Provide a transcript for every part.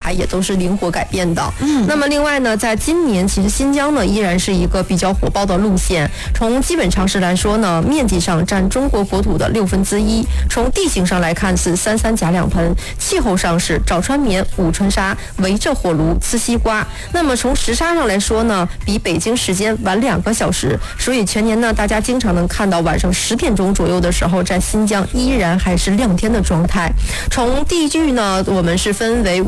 排也都是灵活改变的。那么另外呢，在今年其实新疆呢依然是一个比较火爆的路线。从基本常识来说呢，面积上占中国国土的1/6，从地形上来看是3三夹2盆，气候上是早穿棉午穿纱，围着火炉吃西瓜。那么从时差上来说呢，比北京时间晚2个小时，所以全年呢大家经常能看到晚上10点钟左右的时候，在新疆依然还是亮天的状态。从地域呢，我们是分为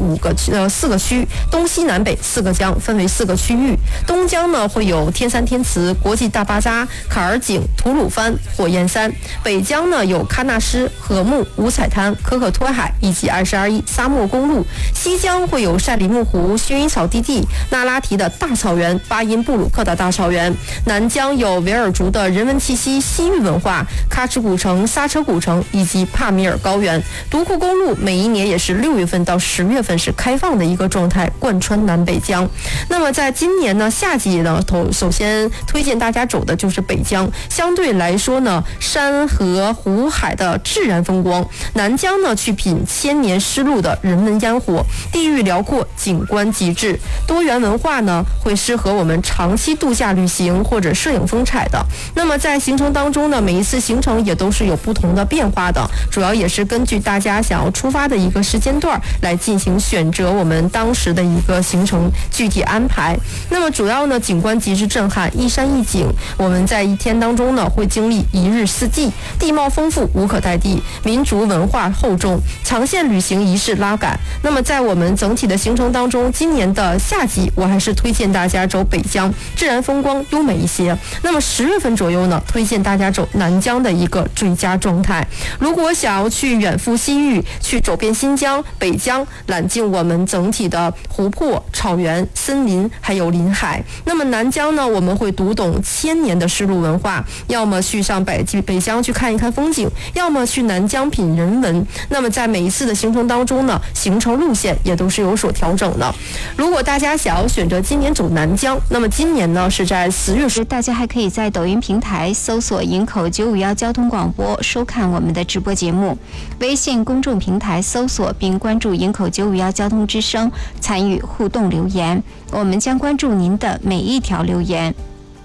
4个区，东西南北4个江，分为4个区域。东江呢会有天山天池、国际大巴扎、卡尔井、吐鲁番、火焰山；北江呢有喀纳斯、禾木、五彩滩、可可托海以及22沙漠公路；西江会有赛里木湖、薰衣草地地、那拉提的大草原、巴音布鲁克的大草原；南江有维尔族的人文气息、西域文化、喀什古城、刹车古城以及帕米尔高原。独库公路每一年也是6月份到10月份是开放的一个状态，贯穿南北疆。那么在今年呢，夏季呢，首先推荐大家走的就是北疆，相对来说呢，山河湖海的自然风光；南疆呢，去品千年丝路的人文烟火，地域辽阔，景观极致，多元文化呢，会适合我们长期度假旅行或者摄影风采的。那么在行程当中呢，每一次行程也都是有不同的变化的，主要也是根据大家想要出发的一个时间段来进行选择我们当时的一个行程具体安排。那么主要呢，景观极致震撼，一山一景，我们在一天当中呢会经历1日4季，地貌丰富无可代替，民族文化厚重，长线旅行仪式拉赶。那么在我们整体的行程当中，今年的夏季我还是推荐大家走北疆，自然风光优美一些。那么10月份左右呢，推荐大家走南疆的一个最佳状态。如果想要去远赴西域，去走遍新疆、北疆，揽尽我们整体的湖泊、草原、森林还有林海。那么南疆呢，我们会读懂1000年的丝路文化，要么去上北疆去看一看风景，要么去南疆品人文。那么在每一次的行程当中呢，行程路线也都是有所调整的。如果大家想要选择今年走南疆，那么今年呢是在10月10日， 大家还可以在抖音平台搜索营口951交通广播收看我们的直播节目，微信公众平台搜索并关注营口951交通之声，参与互动留言，我们将关注您的每一条留言。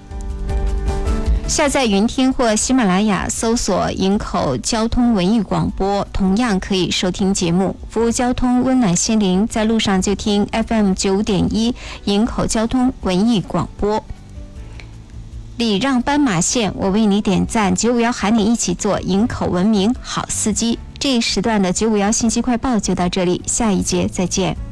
下载云听或喜马拉雅搜索营口交通文艺广播，同样可以收听节目。服务交通，温暖心灵，在路上就听 FM 95.1营口交通文艺广播。礼让斑马线，我为你点赞。951喊你一起做营口文明好司机。这一时段的951信息快报就到这里，下一节再见。